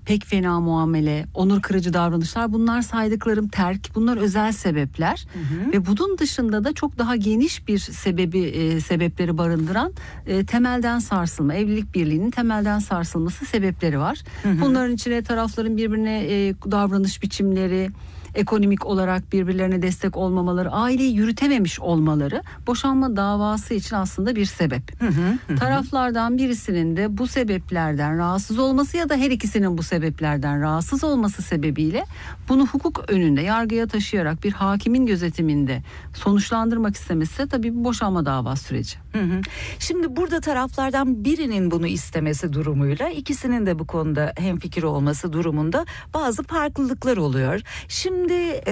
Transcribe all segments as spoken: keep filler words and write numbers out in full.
pek fena muamele, onur kırıcı davranışlar, bunlar saydıklarım terk, bunlar özel sebepler. Hı hı. Ve bunun dışında da çok daha geniş bir sebebi e, sebepleri barındıran e, temelden sarsılma, evlilik birliğinin temelden sarsılması sebepleri var. Hı hı. Bunların içine tarafların birbirine e, davranış biçimleri, ekonomik olarak birbirlerine destek olmamaları, aileyi yürütememiş olmaları boşanma davası için aslında bir sebep. Hı hı, hı. Taraflardan birisinin de bu sebeplerden rahatsız olması ya da her ikisinin bu sebeplerden rahatsız olması sebebiyle bunu hukuk önünde yargıya taşıyarak bir hakimin gözetiminde sonuçlandırmak istemesi tabii bir boşanma davası süreci. Hı hı. Şimdi burada taraflardan birinin bunu istemesi durumuyla ikisinin de bu konuda hemfikir olması durumunda bazı farklılıklar oluyor. Şimdi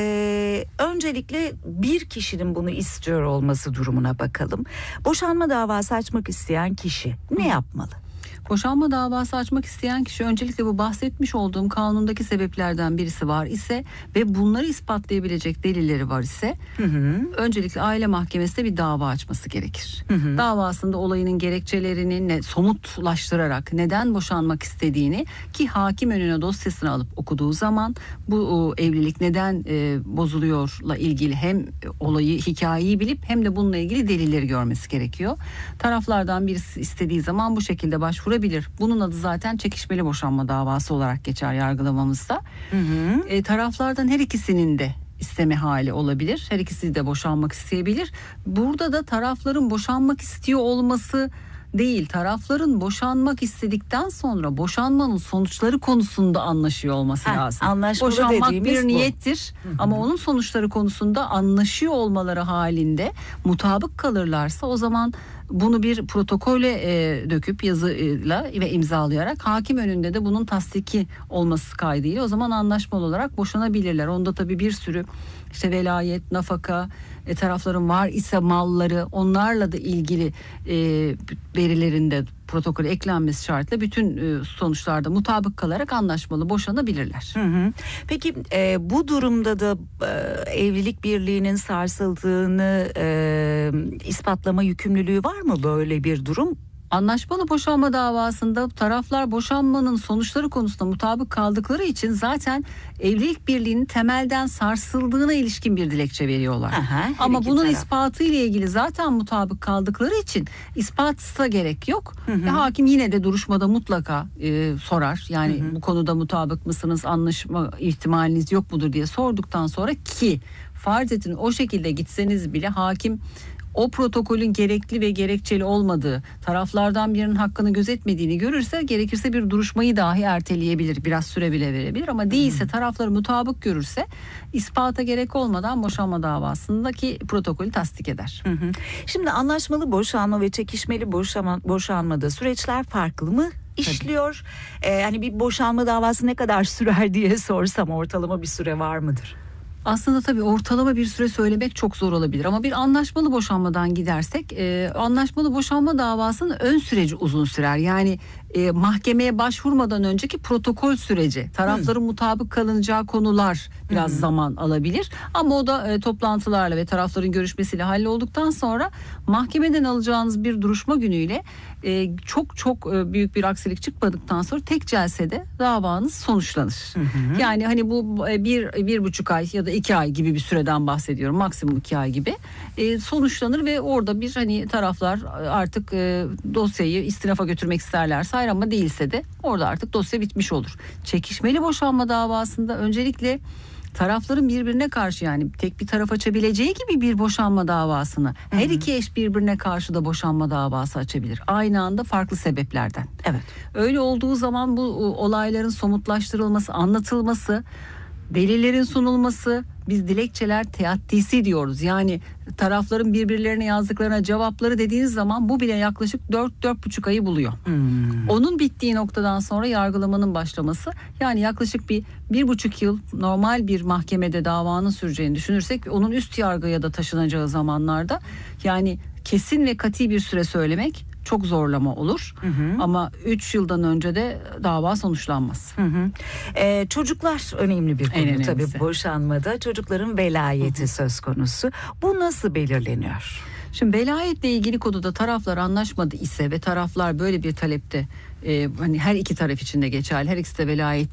e, öncelikle bir kişinin bunu istiyor olması durumuna bakalım. Boşanma davası açmak isteyen kişi ne yapmalı? Boşanma davası açmak isteyen kişi öncelikle bu bahsetmiş olduğum kanundaki sebeplerden birisi var ise ve bunları ispatlayabilecek delilleri var ise hı hı. öncelikle aile mahkemesinde bir dava açması gerekir. Hı hı. Davasında olayının gerekçelerini ne, somutlaştırarak neden boşanmak istediğini, ki hakim önüne dosyasını alıp okuduğu zaman bu o, evlilik neden e, bozuluyorla ilgili hem olayı, hikayeyi bilip hem de bununla ilgili delilleri görmesi gerekiyor. Taraflardan birisi istediği zaman bu şekilde başvurabilir. Bunun adı zaten çekişmeli boşanma davası olarak geçer yargılamamızda. Hı hı. E, taraflardan her ikisinin de isteme hali olabilir. Her ikisi de boşanmak isteyebilir. Burada da tarafların boşanmak istiyor olması değil, tarafların boşanmak istedikten sonra boşanmanın sonuçları konusunda anlaşıyor olması Heh, lazım. Boşanmak bir niyettir bu. Ama onun sonuçları konusunda anlaşıyor olmaları halinde mutabık kalırlarsa o zaman bunu bir protokole e, döküp yazıyla ve imzalayarak hakim önünde de bunun tasdiki olması kaydıyla o zaman anlaşmalı olarak boşanabilirler. Onda tabii bir sürü işte velayet, nafaka, e, tarafların var ise malları, onlarla da ilgili e, verilerinde protokole eklenmesi şartıyla bütün e, sonuçlarda mutabık kalarak anlaşmalı boşanabilirler. Hı hı. Peki e, bu durumda da e, evlilik birliğinin sarsıldığını e, ispatlama yükümlülüğü var mı böyle bir durum? Anlaşmalı boşanma davasında taraflar boşanmanın sonuçları konusunda mutabık kaldıkları için zaten evlilik birliğinin temelden sarsıldığına ilişkin bir dilekçe veriyorlar. Aha, Ama bunun taraf. ispatı ile ilgili zaten mutabık kaldıkları için ispatsa gerek yok. Hı hı. Ve hakim yine de duruşmada mutlaka e, sorar. Yani hı hı. bu konuda mutabık mısınız, anlaşma ihtimaliniz yok mudur diye sorduktan sonra, ki farz edin o şekilde gitseniz bile hakim o protokolün gerekli ve gerekçeli olmadığı, taraflardan birinin hakkını gözetmediğini görürse gerekirse bir duruşmayı dahi erteleyebilir. Biraz süre bile verebilir ama değilse, tarafları mutabık görürse ispata gerek olmadan boşanma davasındaki protokolü tasdik eder. Hı hı. Şimdi anlaşmalı boşanma ve çekişmeli boşanma, boşanmada süreçler farklı mı işliyor? Ee, yani bir boşanma davası ne kadar sürer diye sorsam ortalama bir süre var mıdır? Aslında tabii ortalama bir süre söylemek çok zor olabilir ama bir anlaşmalı boşanmadan gidersek e, anlaşmalı boşanma davasının ön süreci uzun sürer. Yani e, mahkemeye başvurmadan önceki protokol süreci, tarafların hmm. mutabık kalınacağı konular biraz hmm. zaman alabilir ama o da e, toplantılarla ve tarafların görüşmesiyle hallolduktan sonra mahkemeden alacağınız bir duruşma günüyle e, çok çok e, büyük bir aksilik çıkmadıktan sonra tek celsede davanız sonuçlanır. Hmm. Yani hani bu e, bir bir buçuk ay ya da iki ay gibi bir süreden bahsediyorum, maksimum iki ay gibi e, sonuçlanır ve orada bir hani taraflar artık e, dosyayı istinafa götürmek isterlerse hayır, ama değilse de orada artık dosya bitmiş olur. Çekişmeli boşanma davasında öncelikle tarafların birbirine karşı, yani tek bir taraf açabileceği gibi bir boşanma davasını her iki eş birbirine karşı da boşanma davası açabilir. Aynı anda farklı sebeplerden. Evet. Öyle olduğu zaman bu olayların somutlaştırılması, anlatılması, delillerin sunulması, biz dilekçeler teattisi diyoruz. Yani tarafların birbirlerine yazdıklarına cevapları dediğiniz zaman bu bile yaklaşık dört dört buçuk ayı buluyor. Hmm. Onun bittiği noktadan sonra yargılamanın başlaması, yani yaklaşık bir bir buçuk yıl normal bir mahkemede davanın süreceğini düşünürsek, onun üst yargıya da taşınacağı zamanlarda yani kesin ve kati bir süre söylemek çok zorlama olur. Hı hı. Ama üç yıldan önce de dava sonuçlanmaz. Hı hı. Ee, çocuklar önemli bir konu tabii boşanmada. Çocukların velayeti hı hı. söz konusu. Bu nasıl belirleniyor? Şimdi velayetle ilgili konuda taraflar anlaşmadı ise ve taraflar böyle bir talepte e, hani her iki taraf için de geçerli, her ikisi de velayet